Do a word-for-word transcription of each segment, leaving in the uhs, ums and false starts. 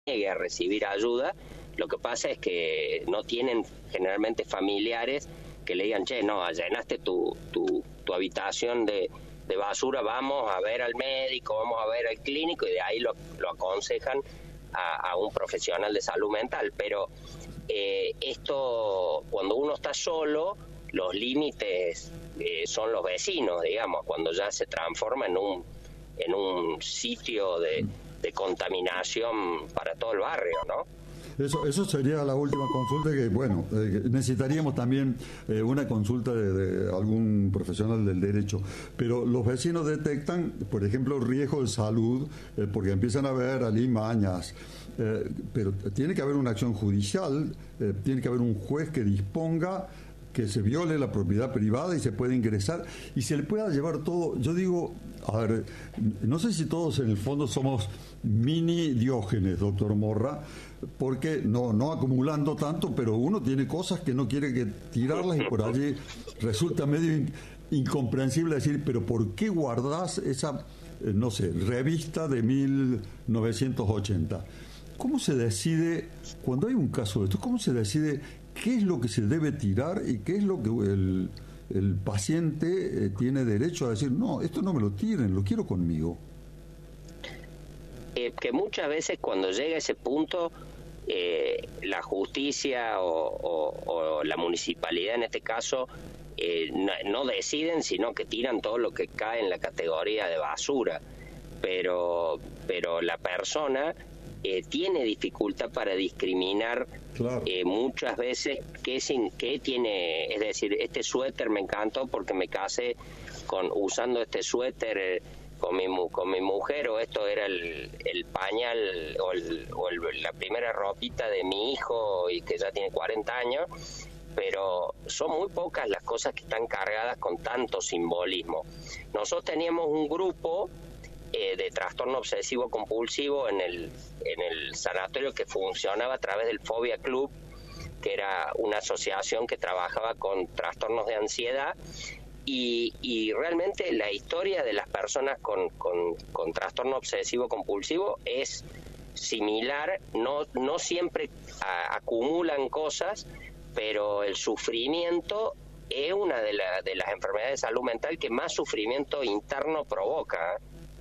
niegue a recibir ayuda. Lo que pasa es que no tienen generalmente familiares que le digan, che, no, llenaste tu, tu, tu habitación de, de basura, vamos a ver al médico, vamos a ver al clínico, y de ahí lo, lo aconsejan a, a un profesional de salud mental. Pero eh, esto, cuando uno está solo, los límites eh, son los vecinos, digamos, cuando ya se transforma en un, en un sitio de, de contaminación para todo el barrio, ¿no? Eso, eso sería la última consulta, que bueno, eh, necesitaríamos también eh, una consulta de, de algún profesional del derecho, pero los vecinos detectan, por ejemplo, riesgo de salud, eh, porque empiezan a ver alimañas, eh, pero tiene que haber una acción judicial, eh, tiene que haber un juez que disponga que se viole la propiedad privada y se puede ingresar y se le pueda llevar todo. Yo digo, a ver, no sé si todos en el fondo somos mini Diógenes, doctor Morra, porque no, no acumulando tanto, pero uno tiene cosas que no quiere que tirarlas y por allí resulta medio in, incomprensible decir, pero ¿por qué guardás esa, eh, no sé, revista de mil novecientos ochenta? ¿Cómo se decide, cuando hay un caso de esto, cómo se decide qué es lo que se debe tirar y qué es lo que el, el paciente eh, tiene derecho a decir, no, esto no me lo tiren, lo quiero conmigo? Eh, que muchas veces cuando llega ese punto, eh, la justicia o, o, o la municipalidad en este caso eh, no, no deciden, sino que tiran todo lo que cae en la categoría de basura. Pero, pero la persona eh, tiene dificultad para discriminar. Claro. Eh, muchas veces qué, sin, qué tiene, es decir, este suéter me encantó porque me casé con usando este suéter eh, con mi con mi mujer, o esto era el, el pañal o, el, o el, la primera ropita de mi hijo y que ya tiene cuarenta años. Pero son muy pocas las cosas que están cargadas con tanto simbolismo. Nosotros teníamos un grupo Eh, de trastorno obsesivo compulsivo en el en el sanatorio que funcionaba a través del Fobia Club, que era una asociación que trabajaba con trastornos de ansiedad, y, y realmente la historia de las personas con, con, con trastorno obsesivo compulsivo es similar. No, no siempre a, acumulan cosas, pero el sufrimiento es una de, la, de las enfermedades de salud mental que más sufrimiento interno provoca.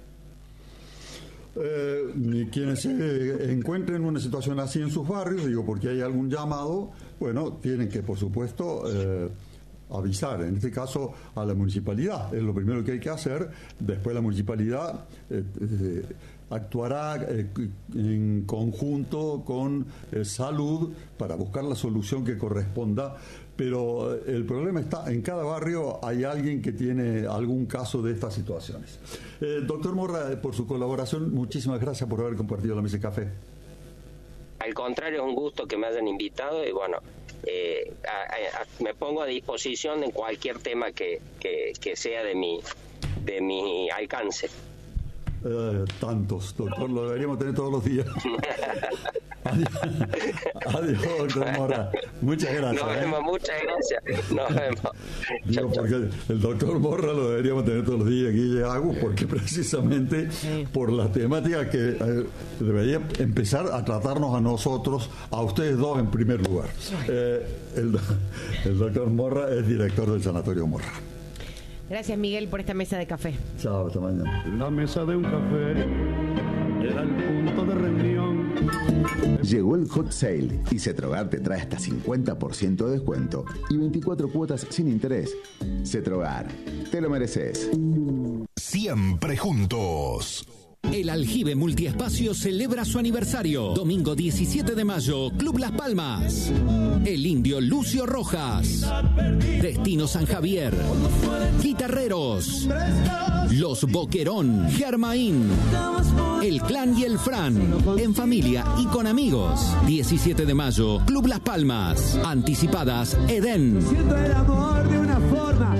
Eh, quienes se encuentren en una situación así en sus barrios, digo, porque hay algún llamado, bueno, tienen que, por supuesto, eh, avisar, en este caso a la municipalidad, es lo primero que hay que hacer. Después la municipalidad eh, eh, actuará eh, en conjunto con eh, salud para buscar la solución que corresponda. Pero el problema está, en cada barrio hay alguien que tiene algún caso de estas situaciones. Eh, doctor Morra, por su colaboración, muchísimas gracias por haber compartido la mesa de café. Al contrario, es un gusto que me hayan invitado y bueno, eh, a, a, me pongo a disposición en cualquier tema que, que, que sea de mi, de mi alcance. Eh, tantos, doctor, lo deberíamos tener todos los días. Adiós, adiós, doctor Morra. Muchas gracias. Nos vemos, ¿eh? Muchas gracias. Nos vemos. Digo, porque el doctor Morra lo deberíamos tener todos los días, Guille Agus, porque precisamente sí. por la temática que eh, debería empezar a tratarnos a nosotros, a ustedes dos en primer lugar. Eh, el, el doctor Morra es director del Sanatorio Morra. Gracias, Miguel, por esta mesa de café. Chao, hasta mañana. La mesa de un café era el punto de reunión. Llegó el hot sale y Cetrogar te trae hasta cincuenta por ciento de descuento y veinticuatro cuotas sin interés. Cetrogar, te lo mereces. Siempre juntos. El Aljibe Multiespacio celebra su aniversario. Domingo diecisiete de mayo, Club Las Palmas. El Indio Lucio Rojas. Destino San Javier. Guitarreros. Los Boquerón. Germain. El Clan y el Fran. En familia y con amigos. diecisiete de mayo, Club Las Palmas. Anticipadas, Edén. Siento el amor de una forma.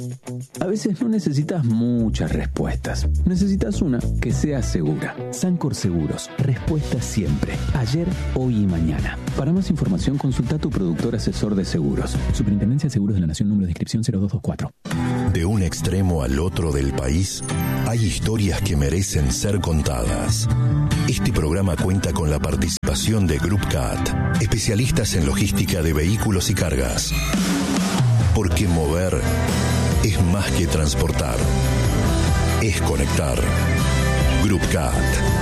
A veces no necesitas muchas respuestas. Necesitas una que sea segura. Sancor Seguros. Respuesta siempre. Ayer, hoy y mañana. Para más información, consulta a tu productor asesor de seguros. Superintendencia de Seguros de la Nación, número de inscripción cero dos dos cuatro. De un extremo al otro del país, hay historias que merecen ser contadas. Este programa cuenta con la participación de Group Cat, especialistas en logística de vehículos y cargas. Porque mover es más que transportar, es conectar. Group Cat.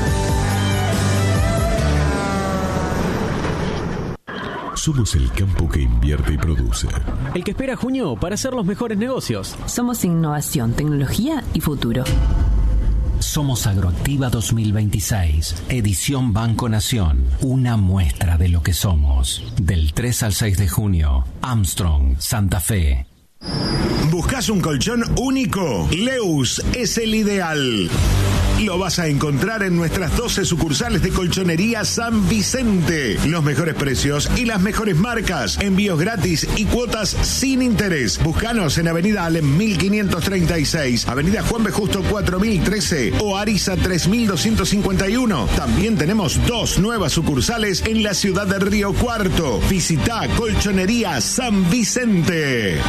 Somos el campo que invierte y produce. El que espera junio para hacer los mejores negocios. Somos innovación, tecnología y futuro. Somos Agroactiva dos mil veintiséis, edición Banco Nación. Una muestra de lo que somos. Del tres al seis de junio, Armstrong, Santa Fe. ¿Buscas un colchón único? Leus es el ideal. Lo vas a encontrar en nuestras doce sucursales de Colchonería San Vicente. Los mejores precios y las mejores marcas. Envíos gratis y cuotas sin interés. Búscanos en Avenida Alem mil quinientos treinta y seis, Avenida Juan B. Justo cuatro mil trece o Ariza tres mil doscientos cincuenta y uno. También tenemos dos nuevas sucursales en la ciudad de Río Cuarto. Visita Colchonería San Vicente.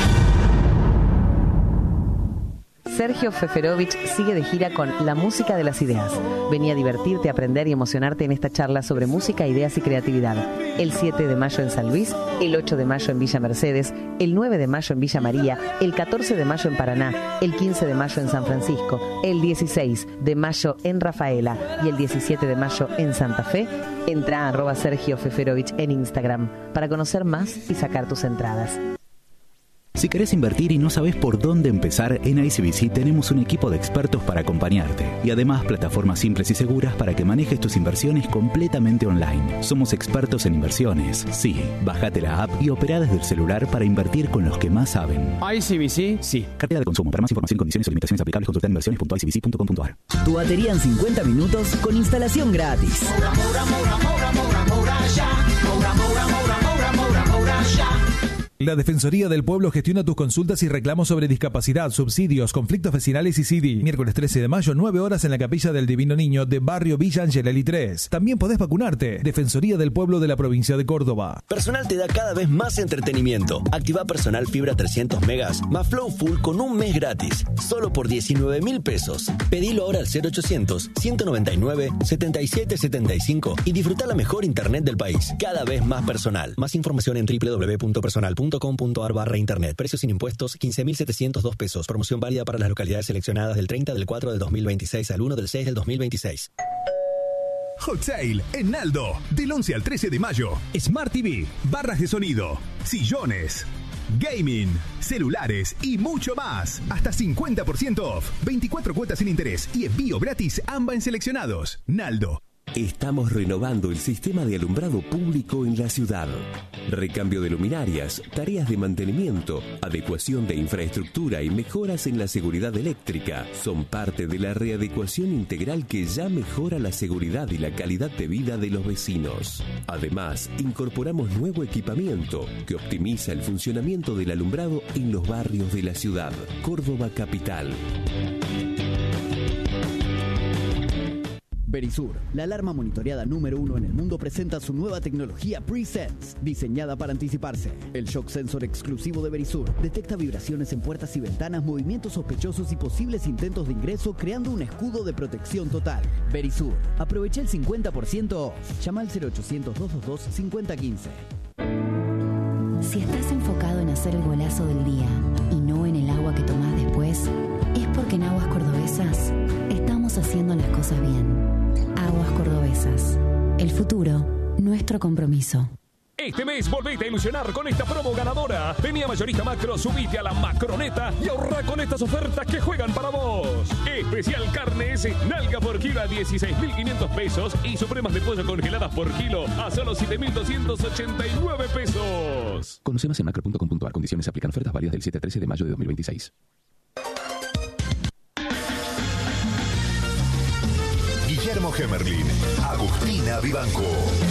Sergio Feferovich sigue de gira con La Música de las Ideas. Vení a divertirte, aprender y emocionarte en esta charla sobre música, ideas y creatividad. El siete de mayo en San Luis, el ocho de mayo en Villa Mercedes, el nueve de mayo en Villa María, el catorce de mayo en Paraná, el quince de mayo en San Francisco, el dieciséis de mayo en Rafaela y el diecisiete de mayo en Santa Fe. Entra a arroba Sergio Feferovich en Instagram para conocer más y sacar tus entradas. Si querés invertir y no sabes por dónde empezar, en I C B C tenemos un equipo de expertos para acompañarte. Y además, plataformas simples y seguras para que manejes tus inversiones completamente online. Somos expertos en inversiones. Sí, bájate la app y opera desde el celular para invertir con los que más saben. I C B C, sí. Cartera de consumo. Para más información, condiciones o limitaciones aplicables, consulta inversiones punto i c b c punto com punto a r. Tu batería en cincuenta minutos con instalación gratis. Moura, moura, moura, moura, moura, moura, ya. Moura, moura, moura, moura, moura, moura, ya. La Defensoría del Pueblo gestiona tus consultas y reclamos sobre discapacidad, subsidios, conflictos vecinales y C D. Miércoles trece de mayo, nueve horas en la Capilla del Divino Niño de Barrio Villa Angelelli tres. También podés vacunarte. Defensoría del Pueblo de la provincia de Córdoba. Personal te da cada vez más entretenimiento. Activa Personal Fibra trescientos megas más Flow Full con un mes gratis. Solo por diecinueve mil pesos. Pedilo ahora al cero ochocientos, ciento noventa y nueve, setenta y siete setenta y cinco y disfruta la mejor internet del país. Cada vez más personal. Más información en doble u doble u doble u punto personal punto com punto a r barra internet. Precios sin impuestos quince mil setecientos dos pesos. Promoción válida para las localidades seleccionadas del treinta del cuatro del dos mil veintiséis al uno del seis del dos mil veintiséis. Hot Sale en Naldo. Del once al trece de mayo. Smart T V, barras de sonido, sillones, gaming, celulares y mucho más. Hasta cincuenta por ciento off. veinticuatro cuotas sin interés y envío gratis ambas en seleccionados. Naldo. Estamos renovando el sistema de alumbrado público en la ciudad. Recambio de luminarias, tareas de mantenimiento, adecuación de infraestructura y mejoras en la seguridad eléctrica son parte de la readecuación integral que ya mejora la seguridad y la calidad de vida de los vecinos. Además, incorporamos nuevo equipamiento que optimiza el funcionamiento del alumbrado en los barrios de la ciudad. Córdoba Capital. Verisur, la alarma monitoreada número uno en el mundo, presenta su nueva tecnología Pre-Sense, diseñada para anticiparse. El shock sensor exclusivo de Verisur detecta vibraciones en puertas y ventanas, movimientos sospechosos y posibles intentos de ingreso, creando un escudo de protección total. Verisur, aprovecha el cincuenta por ciento off. Llama al cero ochocientos, doscientos veintidós, cincuenta quince. Si estás enfocado en hacer el golazo del día y no en el agua que tomás después, es porque en Aguas Cordobesas estamos haciendo las cosas bien. Aguas Cordobesas. El futuro, nuestro compromiso. Este mes volvete a ilusionar con esta promo ganadora. Vení a Mayorista Macro, subite a la Macroneta y ahorra con estas ofertas que juegan para vos. Especial carnes, nalga por kilo a dieciséis mil quinientos pesos y supremas de pollo congeladas por kilo a solo siete mil doscientos ochenta y nueve pesos. Conoce más en macro punto com punto a r. Condiciones aplican. Ofertas válidas del siete al trece de mayo de dos mil veintiséis. Guillermo Gemerlin, Agustina Vivanco.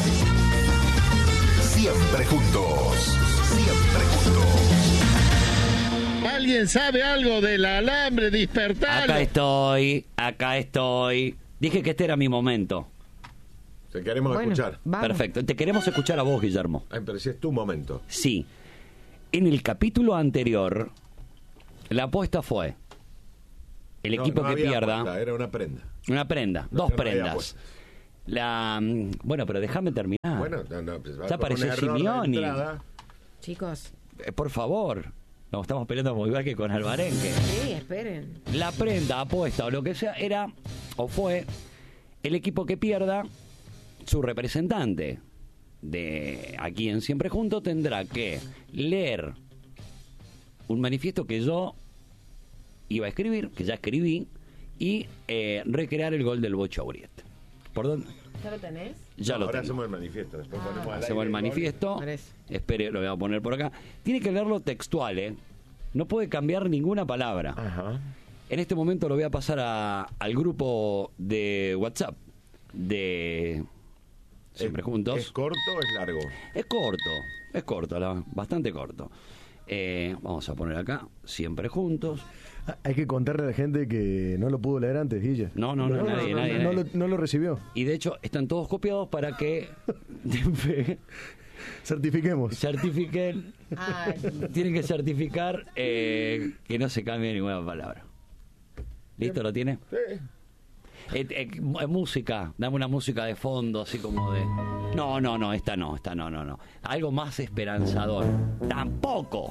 Siempre juntos, siempre juntos. ¿Alguien sabe algo del alambre dispertado? Acá estoy, acá estoy. Dije que este era mi momento. Te queremos bueno, escuchar. Vamos. Perfecto, te queremos escuchar a vos, Guillermo. Ay, pero si es tu momento. Sí. En el capítulo anterior, la apuesta fue el equipo no, no que pierda. Apuesta, era una prenda. Una prenda, no, dos prendas. La, bueno, pero déjame terminar. Bueno, no, no, pues va ya con apareció un error de Simeoni. entrada. Chicos. Eh, por favor. Nos estamos peleando muy igual que con Alvarenque. Sí, esperen. La prenda, apuesta o lo que sea, era o fue el equipo que pierda, su representante de aquí en Siempre Juntos tendrá que leer un manifiesto que yo iba a escribir, que ya escribí, y eh, recrear el gol del Bocha Uriet. ¿Por dónde? ¿Ya lo tenés? Ya No, lo ahora tengo. hacemos el manifiesto. Después Ah. ponemos al Hacemos el aire manifiesto. gol. Espere, lo voy a poner por acá. Tiene que leerlo textual, ¿eh? No puede cambiar ninguna palabra. Ajá. En este momento lo voy a pasar a, al grupo de WhatsApp de Siempre Juntos. ¿Es corto o es largo? Es corto, es corto, la- bastante corto. Eh, vamos a poner acá, Siempre Juntos. Hay que contarle a la gente que no lo pudo leer antes, Guille. No, no, no, nadie, no, nadie, no nadie. lo, no lo recibió. Y de hecho están todos copiados para que certifiquemos. Certifiquen. Ay. Tienen que certificar eh, que no se cambie ninguna palabra. ¿Listo? ¿Lo tiene? Sí. Eh, eh, mu- música, dame una música de fondo, así como de... No, no, no, esta no, esta no, no, no. Algo más esperanzador. ¡Tampoco!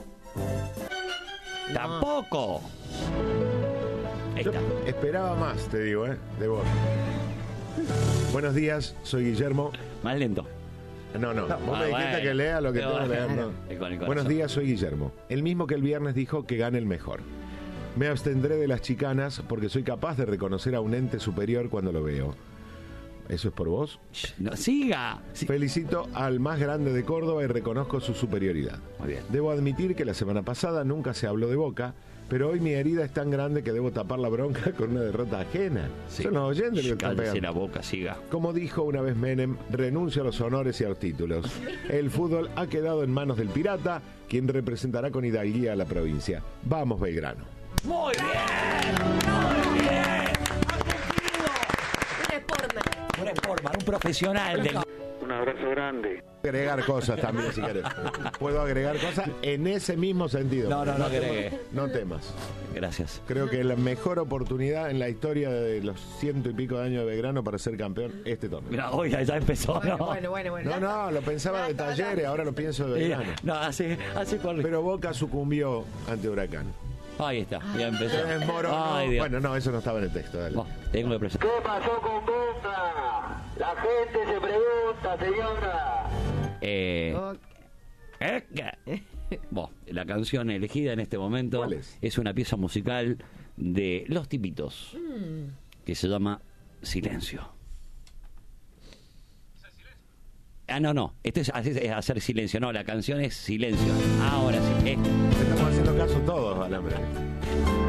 ¡Tampoco! Yo esperaba más, te digo, ¿eh? De vos. Buenos días, soy Guillermo. Más lento. No, no, No, vos ah, me dijiste bueno. que lea lo que Pero tengo que leer. bueno. No. Es con el corazón. Buenos días, soy Guillermo. El mismo que el viernes dijo que gane el mejor. Me abstendré de las chicanas porque soy capaz de reconocer a un ente superior cuando lo veo. ¿Eso es por vos? No, siga. Felicito al más grande de Córdoba y reconozco su superioridad. Muy bien. Debo admitir que la semana pasada nunca se habló de Boca, pero hoy mi herida es tan grande que debo tapar la bronca con una derrota ajena. Sí. Son los oyentes que Shh, están cállese pegando. la boca, siga. Como dijo una vez Menem, renuncio a los honores y a los títulos. El fútbol ha quedado en manos del Pirata, quien representará con hidalguía a la provincia. Vamos, Belgrano. Muy bien. Muy bien. Un sportman. Un sportman, un profesional del... Un abrazo grande. Agregar cosas también, si querés. Puedo agregar cosas en ese mismo sentido. No, no, no temas- agregue. No temas. Gracias. Creo que es la mejor oportunidad en la historia de los ciento y pico de años de Belgrano para ser campeón este torneo. Mira, oiga, ya empezó, Bueno, ¿no? bueno, bueno, bueno. No, no, lo pensaba de Talleres, ahora lo pienso de Belgrano. No, así, así por... Pero Boca sucumbió ante Huracán. Ahí está, ya empezó. Se desmoronó. Ay, Dios. Bueno, no, eso no estaba en el texto. Dale. Bueno, tengo que presentar. ¿Qué pasó con Boca? La gente se pregunta, señora. Eh, ¿eh? ¿Qué? Bueno, la canción elegida en este momento ¿Cuál es? es una pieza musical de Los Tipitos Mm. que se llama Silencio. Ah, no, no, este es, es hacer silencio, no, la canción es Silencio. Ahora sí, eh. Estamos haciendo caso todos, Alambre.